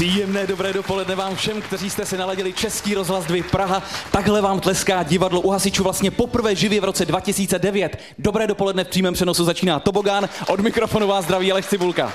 Příjemné dobré dopoledne vám všem, kteří jste si naladili Český rozhlas 2 Praha. Takhle vám tleská divadlo u hasičů vlastně poprvé živě v roce 2009. Dobré dopoledne, v přímém přenosu začíná Tobogán. Od mikrofonu vás zdraví Aleš Cibulka.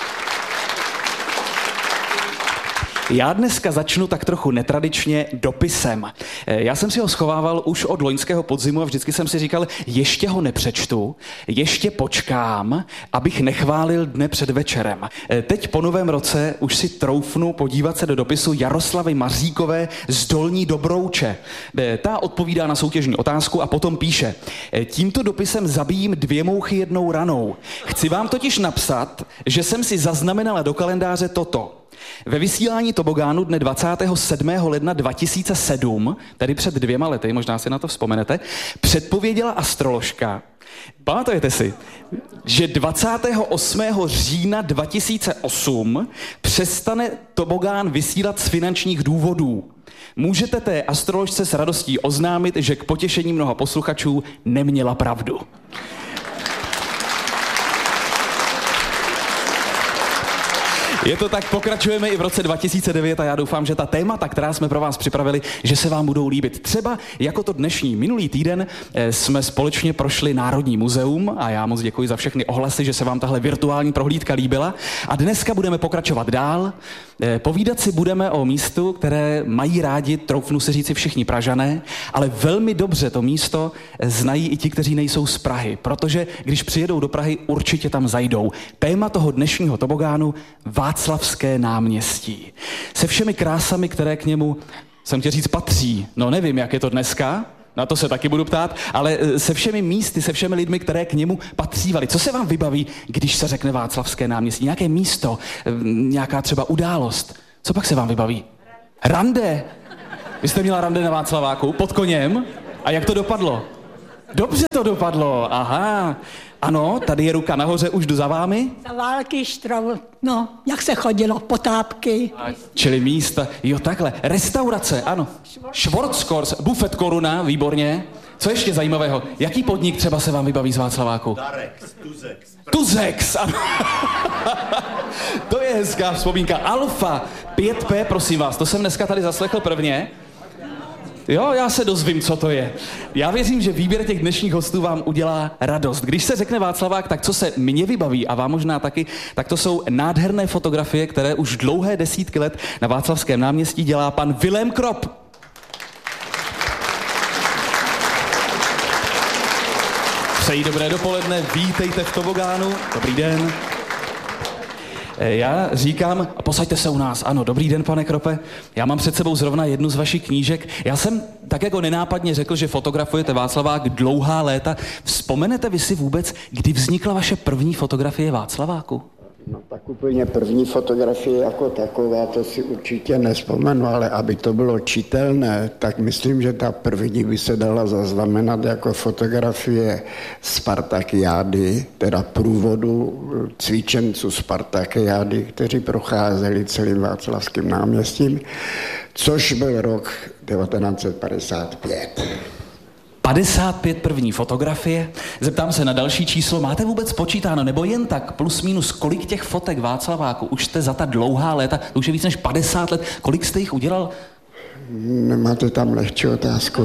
Já dneska začnu tak trochu netradičně dopisem. Já jsem si ho schovával už od loňského podzimu a vždycky jsem si říkal, ještě ho nepřečtu, ještě počkám, abych nechválil dne před večerem. Teď po novém roce už si troufnu podívat se do dopisu Jaroslavy Maříkové z Dolní Dobrouče. Ta odpovídá na soutěžní otázku a potom píše: tímto dopisem zabijím 2 mouchy jednou ranou. Chci vám totiž napsat, že jsem si zaznamenala do kalendáře toto. Ve vysílání Tobogánu dne 27. ledna 2007, tedy před 2 lety, možná si na to vzpomenete, předpověděla astroložka, pamatujete si, že 28. října 2008 přestane Tobogán vysílat z finančních důvodů. Můžete té astroložce s radostí oznámit, že k potěšení mnoha posluchačů neměla pravdu. Je to tak, pokračujeme i v roce 2009 a já doufám, že ta témata, která jsme pro vás připravili, že se vám budou líbit. Třeba jako to dnešní. Minulý týden jsme společně prošli Národní muzeum a já moc děkuji za všechny ohlasy, že se vám tahle virtuální prohlídka líbila. A dneska budeme pokračovat dál. Povídat si budeme o místu, které mají rádi, troufnu si říci, všichni Pražané, ale velmi dobře to místo znají i ti, kteří nejsou z Prahy, protože když přijedou do Prahy, určitě tam zajdou. Téma toho dnešního Tobogánu: Václavské náměstí. Se všemi krásami, které k němu, jsem chtěl říct, patří. No nevím, jak je to dneska, na to se taky budu ptát, ale se všemi místy, se všemi lidmi, které k němu patřívaly. Co se vám vybaví, když se řekne Václavské náměstí? Nějaké místo, nějaká třeba událost. Co pak se vám vybaví? Rande. Vy jste měla rande na Václaváku pod koněm? A jak to dopadlo? Dobře to dopadlo, aha. Ano, tady je ruka nahoře, už jdu za vámi. Za války, no, jak se chodilo, potápky. Čili místa, jo takhle, restaurace, ano. Schwarzkors, bufet Koruna, výborně. Co ještě zajímavého? Jaký podnik třeba se vám vybaví z Václaváku? Darex, Tuzex, ano. To je hezká vzpomínka. Alfa, 5P, prosím vás, to jsem dneska tady zaslechl prvně. Jo, já se dozvím, co to je. Já věřím, že výběr těch dnešních hostů vám udělá radost. Když se řekne Václavák, tak co se mě vybaví a vám možná taky, tak to jsou nádherné fotografie, které už dlouhé desítky let na Václavském náměstí dělá pan Vilém Krop. Přeji dobré dopoledne, vítejte v Tobogánu. Dobrý den. Já říkám, posaďte se u nás. Ano, dobrý den, pane Krope. Já mám před sebou zrovna jednu z vašich knížek. Já jsem tak jako nenápadně řekl, že fotografujete Václavák dlouhá léta. Vzpomenete vy si vůbec, kdy vznikla vaše první fotografie Václaváku? No tak úplně první fotografie jako taková, to si určitě nevzpomenu, ale aby to bylo čitelné, tak myslím, že ta první by se dala zaznamenat jako fotografie Spartakiády, teda průvodu cvičenců Spartakiády, kteří procházeli celým Václavským náměstím, což byl rok 1955. 55 první fotografie. Zeptám se na další číslo. Máte vůbec počítáno, nebo jen tak plus minus, kolik těch fotek Václaváku už jste za ta dlouhá léta, to už je víc než 50 let, kolik jste jich udělal? Nemáte tam lehčí otázku.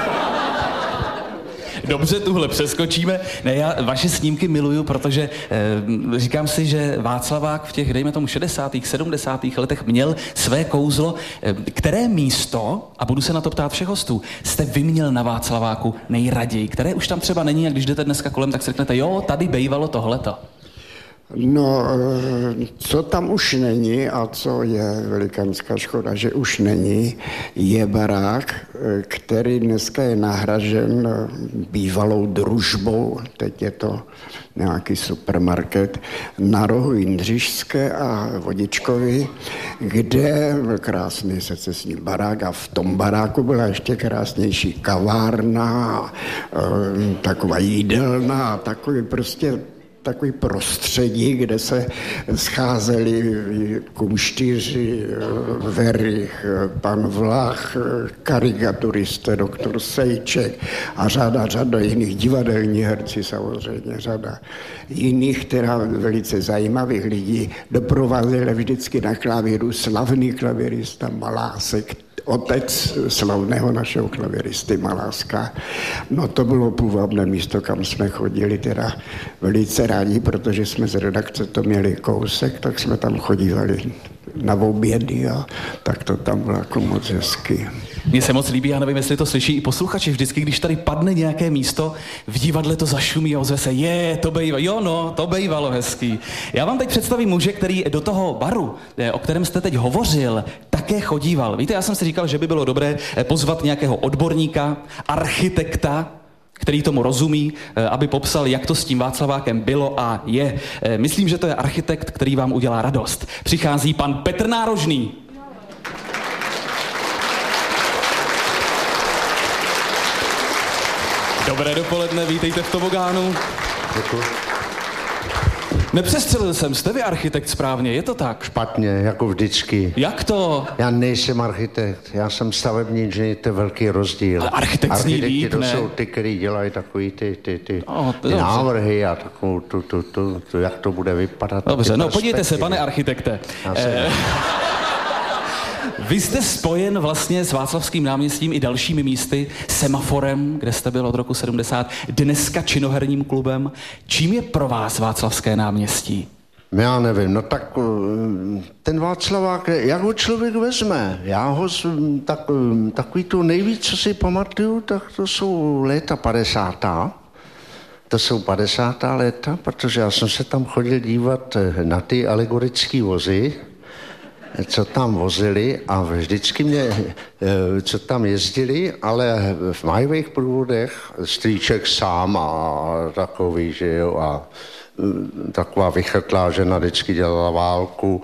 Dobře, tuhle přeskočíme. Ne, já vaše snímky miluju, protože říkám si, že Václavák v těch, dejme tomu, 60. 70. letech měl své kouzlo. Které místo, a budu se na to ptát všech hostů, jste vy měl na Václaváku nejraději? Které už tam třeba není a když jdete dneska kolem, tak si řeknete, jo, tady bejvalo tohleto. No, co tam už není a co je velikánská škoda, že už není, je barák, který dneska je nahražen bývalou Družbou, teď je to nějaký supermarket, na rohu Jindřišské a Vodičkovy, kde byl krásný secesní barák a v tom baráku byla ještě krásnější kavárna, taková jídelna a takový prostě takový prostředí, kde se scházeli kumštíři, Verich, pan Vlach, karikaturisté, doktor Sejček a řada jiných divadelních herci samozřejmě, řada jiných, teda velice zajímavých lidí. Doprovázeli vždycky na klavíru slavný klavírista Malásek, otec slavného našeho klavíristy Maláska. No to bylo půvabné místo, kam jsme chodili teda velice rádi, protože jsme z redakce to měli kousek, tak jsme tam chodívali na obědy a tak to tam bylo jako moc hezky. Mně se moc líbí, já nevím, jestli to slyší i posluchači, vždycky, když tady padne nějaké místo, v divadle to zašumí a ozve se, to bejvalo, jo no, to bejvalo hezký. Já vám teď představím muže, který do toho baru, o kterém jste teď hovořil, také chodíval. Víte, já jsem si říkal, že by bylo dobré pozvat nějakého odborníka, architekta, který tomu rozumí, aby popsal, jak to s tím Václavákem bylo a je. Myslím, že to je architekt, který vám udělá radost. Přichází pan Petr Nárožný. Dobré dopoledne, vítejte v tobogánu. Děkuji. Nepřestřelil jsem, jste vy architekt správně, je to tak? Špatně, jako vždycky. Jak to? Já nejsem architekt, já jsem stavební inženýr, to je velký rozdíl. Ale architekt zní líp, to ne? jsou ty, který dělají takový ty návrhy a takovou jak to bude vypadat. Dobře, no podívejte se, pane architekte. Vy jste spojen vlastně s Václavským náměstím i dalšími místy, Semaforem, kde jste byl od roku 70, dneska činoherním klubem. Čím je pro vás Václavské náměstí? Já nevím, no tak ten Václavák, jak ho člověk vezme? Já ho, takový to nejvíc, co si pamatuju, tak to jsou léta 50. To jsou 50. léta, protože já jsem se tam chodil dívat na ty alegorické vozy, co tam vozili a vždycky mě, co tam jezdili, ale v májových průvodech strýček sám a takový, že jo, a taková vychrtlá žena vždycky dělala válku.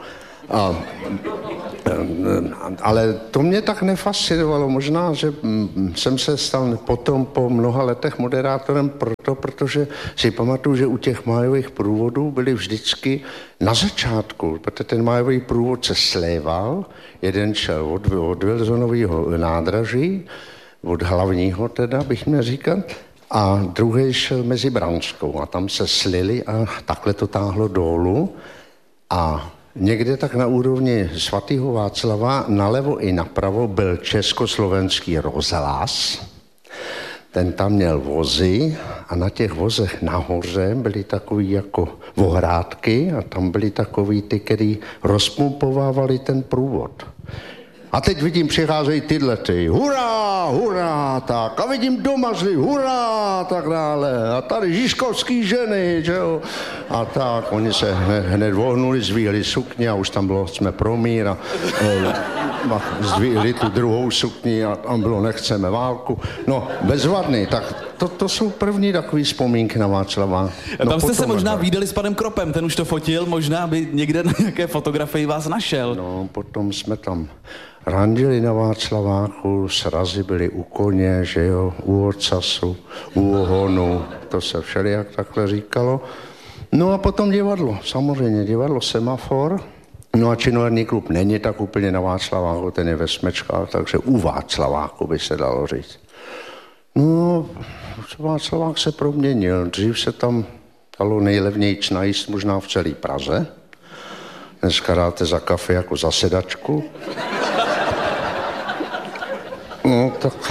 Ale to mě tak nefascinovalo. Možná, že jsem se stal potom po mnoha letech moderátorem protože si pamatuju, že u těch májových průvodů byly vždycky na začátku, protože ten májový průvod se sléval, jeden šel od Wilsonového nádraží, od hlavního teda, bych měl říkat, a druhý šel mezi Branskou a tam se slili a takhle to táhlo dolů a někde tak na úrovni svatého Václava nalevo i napravo byl československý rozhlas. Ten tam měl vozy a na těch vozech nahoře byly takový jako ohrádky a tam byly takový ty, který rozpumpovávali ten průvod. A teď vidím, přicházejí tyhle ty, hurá, hurá, tak. A vidím domařly, hurá, tak dále. A tady žižkovský ženy, že jo. A tak, oni se hned vohnuli, zvíhli sukně a už tam bylo, jsme pro mír a zdvíhli tu druhou sukni a tam bylo, nechceme válku. No, bezvadný, tak to jsou první takový vzpomínky na Václava. No, tam jste se možná vídali s panem Kropem, ten už to fotil, možná by někde na nějaké fotografii vás našel. No, potom jsme tam randili na Václaváku, srazy byly u koně, že jo, u ocasu, u ohonu, to se všelijak takhle říkalo. No a potom divadlo, samozřejmě divadlo Semafor. No a činoherní klub není tak úplně na Václaváku, ten je ve Smečkách, takže u Václaváku by se dalo říct. No, Václavák se proměnil, dřív se tam dalo nejlevnější najíst možná v celé Praze. Dneska dáte za kafe jako za sedačku. No tak,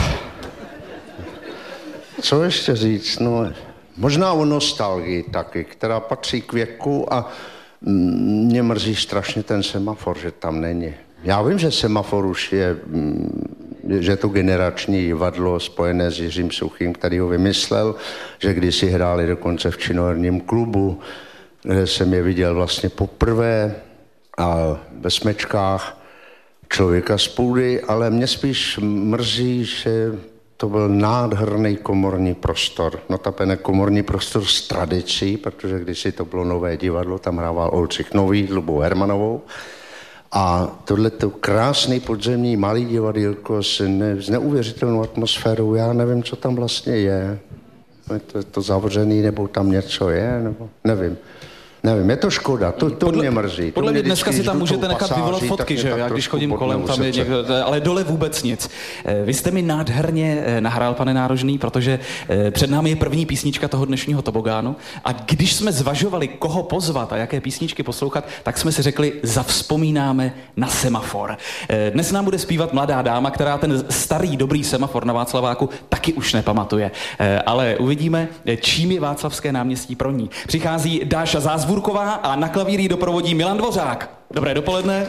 co ještě říct, no, možná o nostalgii taky, která patří k věku a mě mrzí strašně ten Semafor, že tam není. Já vím, že Semafor už je, že to generační divadlo spojené s Jiřím Suchým, který ho vymyslel, že kdysi hráli dokonce v činoherním klubu, kde jsem je viděl vlastně poprvé a ve Smečkách Člověka z půdy, ale mě spíš mrzí, že to byl nádherný komorní prostor. Notabene komorní prostor s tradicí, protože kdysi to bylo Nové divadlo, tam hrával Oldřich Nový, Lubou Hermanovou. A tohleto krásný podzemní malý divadýlko s neuvěřitelnou atmosférou, já nevím, co tam vlastně je. Je to zavřený, nebo tam něco je, nebo nevím, je to škoda, to mě mrzí. Podle mě dneska si tam můžete nechat vyvolat fotky, že jo? Já když chodím kolem, tam je někdo, ale dole vůbec nic. Vy jste mi nádherně nahrál, pane Nárožný, protože před námi je první písnička toho dnešního tobogánu a když jsme zvažovali, koho pozvat a jaké písničky poslouchat, tak jsme si řekli, zavzpomínáme na Semafor. Dnes nám bude zpívat mladá dáma, která ten starý dobrý Semafor na Václaváku taky už nepamatuje. Ale uvidíme, čím je Václavské náměstí pro ní. Přichází Dáša Zázvůrková a na klavír doprovodí Milan Dvořák. Dobré dopoledne.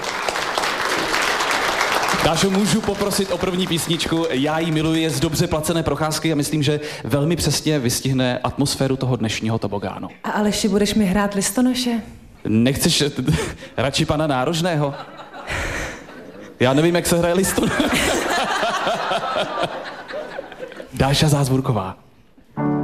Dášo, můžu poprosit o první písničku. Já ji miluji, je z dobře placené procházky a myslím, že velmi přesně vystihne atmosféru toho dnešního tobogánu. A Aleši, budeš mi hrát Listonoše? Nechceš radši pana Nárožného? Já nevím, jak se hraje Listonoše. Dáša Zázvůrková.